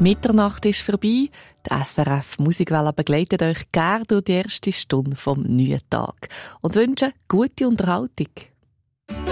Mitternacht ist vorbei. Die SRF Musikwelle begleitet euch gerne durch die erste Stunde vom neuen Tag und wünscht gute Unterhaltung.